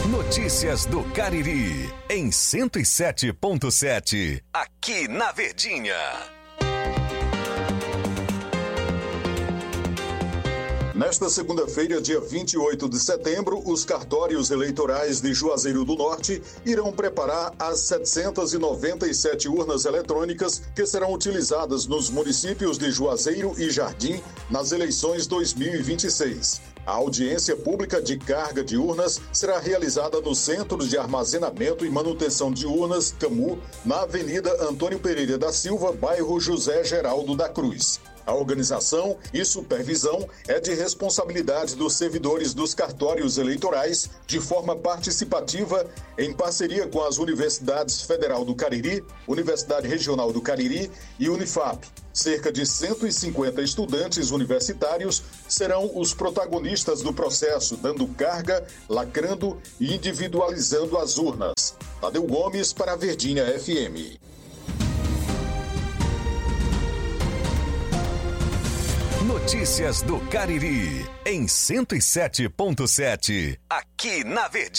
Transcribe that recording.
Notícias do Cariri, em 107.7, aqui na Verdinha. Nesta segunda-feira, dia 28 de setembro, os cartórios eleitorais de Juazeiro do Norte irão preparar as 797 urnas eletrônicas que serão utilizadas nos municípios de Juazeiro e Jardim nas eleições 2026. A audiência pública de carga de urnas será realizada no Centro de Armazenamento e Manutenção de Urnas, CAMU, na Avenida Antônio Pereira da Silva, bairro José Geraldo da Cruz. A organização e supervisão é de responsabilidade dos servidores dos cartórios eleitorais, de forma participativa, em parceria com as Universidades Federal do Cariri, Universidade Regional do Cariri e Unifap. Cerca de 150 estudantes universitários serão os protagonistas do processo, dando carga, lacrando e individualizando as urnas. Tadeu Gomes para a Verdinha FM. Notícias do Cariri, em 107.7, aqui na Verdinha.